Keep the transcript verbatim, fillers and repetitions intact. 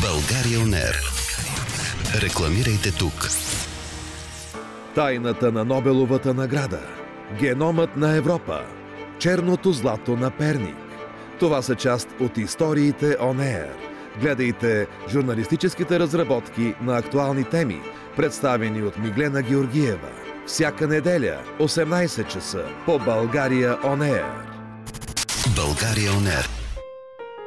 България он ер. Рекламирайте тук. Тайната на Нобеловата награда. Геномът на Европа. Черното злато на Перник. Това са част от историите он ер. Гледайте журналистическите разработки на актуални теми, представени от Миглена Георгиева. Всяка неделя, осемнайсет часа, по България он ер. България он ер.